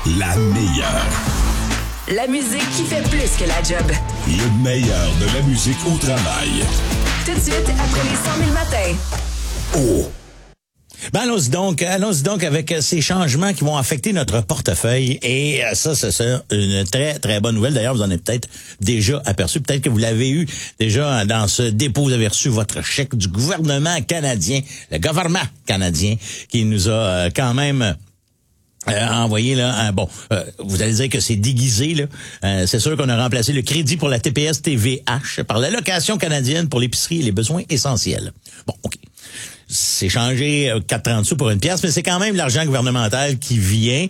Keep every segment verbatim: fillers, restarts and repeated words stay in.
La meilleure. La musique qui fait plus que la job. Le meilleur de la musique au travail. Tout de suite, après les cent mille matins. Oh! Ben allons-y donc, allons-y donc avec ces changements qui vont affecter notre portefeuille. Et ça, c'est ça, une très, très bonne nouvelle. D'ailleurs, vous en avez peut-être déjà aperçu. Peut-être que vous l'avez eu déjà dans ce dépôt. Vous avez reçu votre chèque du gouvernement canadien, le gouvernement canadien, qui nous a quand même... Euh, envoyé là, un, bon, euh, vous allez dire que c'est déguisé là. Euh, c'est sûr qu'on a remplacé le crédit pour la T P S T V H par l'allocation canadienne pour l'épicerie et les besoins essentiels. Bon, ok, c'est changé euh, quatre trente sous pour une pièce, mais c'est quand même l'argent gouvernemental qui vient.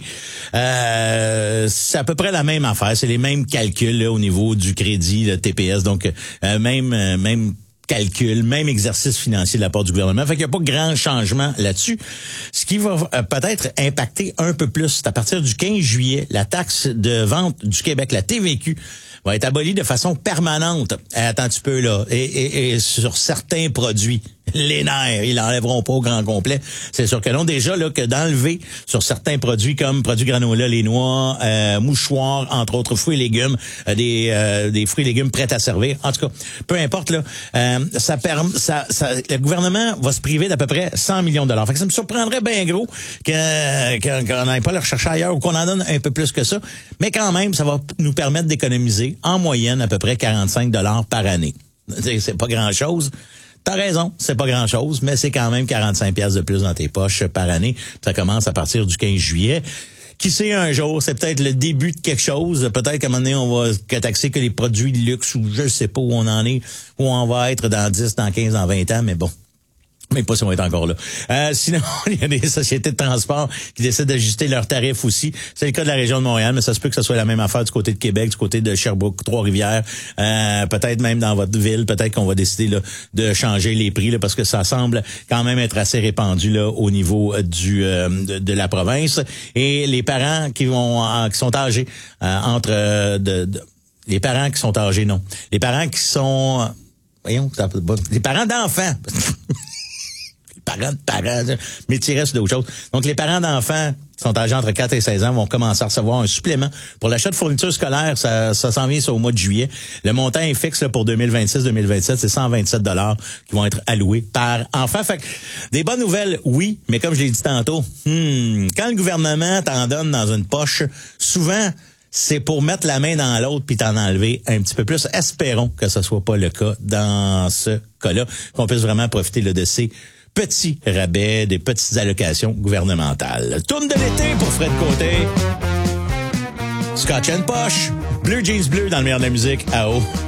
Euh, c'est à peu près la même affaire, c'est les mêmes calculs là, au niveau du crédit, le T P S, donc euh, même euh, même calcul, même exercice financier de la part du gouvernement. Fait qu'il n'y a pas grand changement là-dessus. Ce qui va euh, peut-être impacter un peu plus, c'est à partir du quinze juillet, la taxe de vente du Québec, la T V Q, va être abolie de façon permanente. Attends un petit peu là. Et, et, et sur certains produits. Les nerfs, ils l'enlèveront pas au grand complet. C'est sûr que non. Déjà, là, que d'enlever sur certains produits comme produits granola, les noix, euh, mouchoirs, entre autres fruits et légumes, euh, des, euh, des fruits et légumes prêts à servir. En tout cas, peu importe, là, euh, ça permet, ça, ça, le gouvernement va se priver d'à peu près cent millions de dollars. Fait que ça me surprendrait bien gros que, que, qu'on n'aille pas le rechercher ailleurs ou qu'on en donne un peu plus que ça. Mais quand même, ça va nous permettre d'économiser en moyenne à peu près quarante-cinq dollars par année. C'est pas grand-chose. T'as raison, c'est pas grand-chose, mais c'est quand même quarante-cinq piastres de plus dans tes poches par année. Ça commence à partir du quinze juillet. Qui sait, un jour, c'est peut-être le début de quelque chose. Peut-être qu'à un moment donné, on va taxer que les produits de luxe ou je sais pas où on en est, où on va être dans dix, dans quinze, dans vingt ans, mais bon. Mais pas si on est encore là. Euh, sinon, il y a des sociétés de transport qui décident d'ajuster leurs tarifs aussi. C'est le cas de la région de Montréal, mais ça se peut que ce soit la même affaire du côté de Québec, du côté de Sherbrooke, Trois-Rivières, euh, peut-être même dans votre ville, peut-être qu'on va décider là, de changer les prix là, parce que ça semble quand même être assez répandu là au niveau du euh, de, de la province. Et les parents qui vont euh, qui sont âgés euh, entre euh, de, de les parents qui sont âgés, non. Les parents qui sont euh, voyons, les parents d'enfants. Parents de parents, mais tu restes d'autres choses. Donc, les parents d'enfants qui sont âgés entre quatre et seize ans vont commencer à recevoir un supplément. Pour l'achat de fournitures scolaires, ça, ça s'en vient, c'est au mois de juillet. Le montant est fixe là, pour deux mille vingt-six deux mille vingt-sept, c'est cent vingt-sept dollars qui vont être alloués par enfant. Fait que, des bonnes nouvelles, oui, mais comme je l'ai dit tantôt, hmm, quand le gouvernement t'en donne dans une poche, souvent, c'est pour mettre la main dans l'autre puis t'en enlever un petit peu plus. Espérons que ce soit pas le cas dans ce cas-là, qu'on puisse vraiment profiter là, de ces petits rabais, des petites allocations gouvernementales. Tourne de l'été pour Fred Côté. Scotch and Posh. Bleu Jeans Bleu dans le meilleur de la musique. À haut.